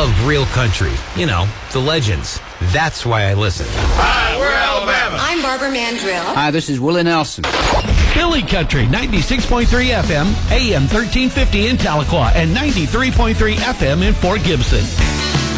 love real country. You know, the legends. That's why I listen. Hi, we're Alabama. I'm Barbara Mandrill. Hi, this is Willie Nelson. Philly Country, 96.3 FM, AM 1350 in Tahlequah, and 93.3 FM in Fort Gibson.